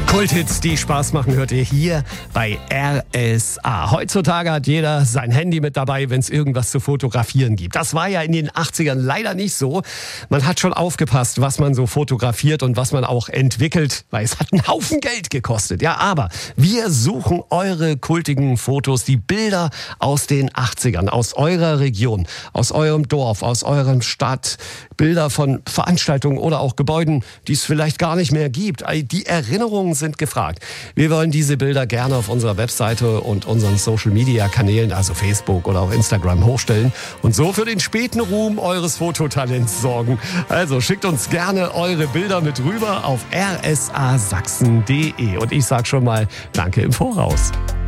Kulthits, die Spaß machen, hört ihr hier bei RSA. Heutzutage hat jeder sein Handy mit dabei, wenn es irgendwas zu fotografieren gibt. Das war ja in den 80ern leider nicht so. Man hat schon aufgepasst, was man so fotografiert und was man auch entwickelt, weil es hat einen Haufen Geld gekostet. Ja, aber wir suchen eure kultigen Fotos, die Bilder aus den 80ern, aus eurer Region, aus eurem Dorf, aus eurem Stadt, Bilder von Veranstaltungen oder auch Gebäuden, die es vielleicht gar nicht mehr gibt. Die Erinnerungen sind gefragt. Wir wollen diese Bilder gerne auf unserer Webseite und unseren Social-Media-Kanälen, also Facebook oder auch Instagram, hochstellen und so für den späten Ruhm eures Fototalents sorgen. Also schickt uns gerne eure Bilder mit rüber auf rsasachsen.de. Und ich sage schon mal Danke im Voraus.